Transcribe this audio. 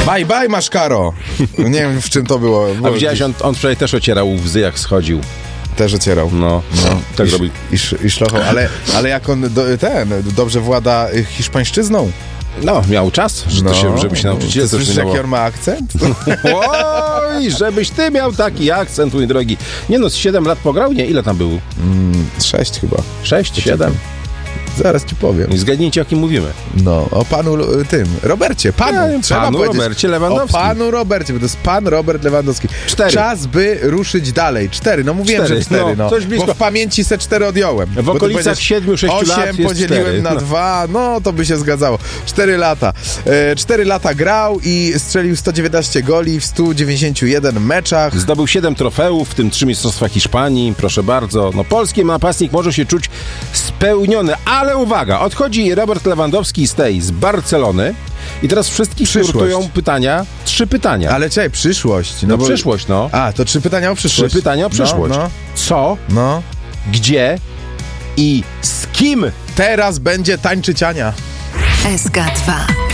Bye, bye, Maszkaro. Nie wiem, w czym to było. A widziałeś, on wczoraj też ocierał łzy, jak schodził. Też ocierał. No, tak robi. I szlochał. Ale jak on dobrze włada hiszpańszczyzną. No, miał czas, żeby się nauczyć. Słyszysz, jaki on ma akcent? Oj, żebyś ty miał taki akcent, mój drogi. Nie no, z 7 lat pograł? Nie, ile tam był? 6 chyba. 6, 7? Zaraz ci powiem. I zgadnijcie, o kim mówimy. No, o panu Robercie. Panu Robercie Lewandowskim. O panu Robercie, bo to jest pan Robert Lewandowski. 4. Czas, by ruszyć dalej. 4, no mówiłem, 4, że 4. no, coś blisko. Bo w pamięci se 4 odjąłem. W okolicach 7-6 lat 8 podzieliłem 4. na 2, no to by się zgadzało. 4 lata. 4 lata grał i strzelił 119 goli w 191 meczach. Zdobył 7 trofeów, w tym 3 mistrzostwa Hiszpanii, proszę bardzo. No, polski napastnik może się czuć spełniony, ale uwaga, odchodzi Robert Lewandowski z Barcelony i teraz wszystkich nurtują pytania, 3 pytania. Ale czekaj, przyszłość. No przyszłość, no. A, to 3 pytania o przyszłość. 3 pytania o przyszłość. No. Co, No. gdzie i z kim Teraz będzie tańczyć Ania. SK2